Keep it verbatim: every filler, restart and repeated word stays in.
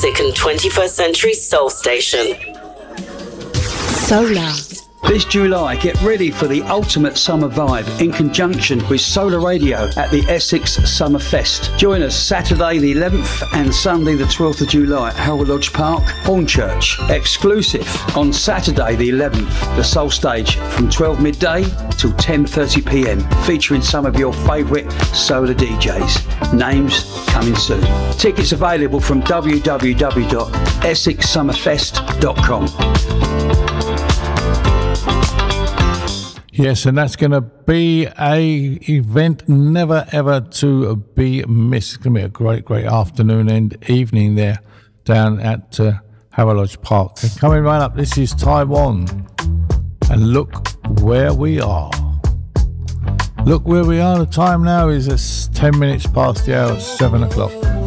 classic and twenty-first century soul station. Solar. This July, get ready for the ultimate summer vibe in conjunction with Solar Radio at the Essex Summer Fest. Join us Saturday the eleventh and Sunday the twelfth of July at Howell Lodge Park, Hornchurch. Exclusive on Saturday the eleventh, the Soul Stage from twelve midday till ten thirty p m, featuring some of your favourite solar D Js. Names coming soon. Tickets available from w w w dot essex summerfest dot com. Yes, and that's going to be a event never ever to be missed. It's going to be a great, great afternoon and evening there down at uh, Howell Lodge Park. And coming right up, this is Taiwan. And look where we are. Look where we are. The time now is uh, ten minutes past the hour, seven o'clock.